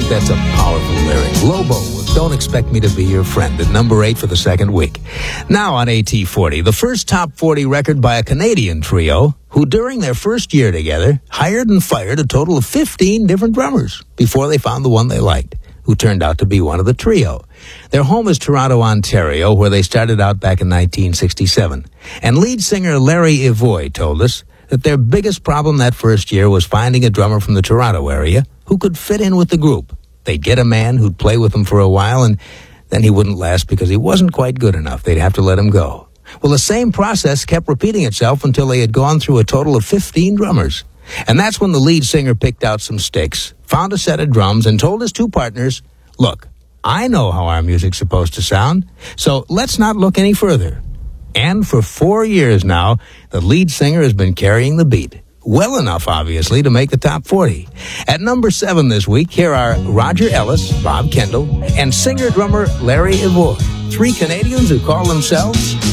that's a powerful lyric. Lobo with Don't Expect Me to Be Your Friend at number 8 for the second week. Now on AT40, the first top 40 record by a Canadian trio who during their first year together hired and fired a total of 15 different drummers before they found the one they liked, who turned out to be one of the trio. Their home is Toronto, Ontario, where they started out back in 1967. And lead singer Larry Evoy told us that their biggest problem that first year was finding a drummer from the Toronto area who could fit in with the group. They'd get a man who'd play with them for a while, and then he wouldn't last because he wasn't quite good enough. They'd have to let him go. Well, the same process kept repeating itself until they had gone through a total of 15 drummers. And that's when the lead singer picked out some sticks, found a set of drums, and told his two partners, "Look, I know how our music's supposed to sound, so let's not look any further." And for 4 years now, the lead singer has been carrying the beat. Well enough, obviously, to make the top 40. At number 7 this week, here are Roger Ellis, Bob Kendall, and singer-drummer Larry Evoy, 3 Canadians who call themselves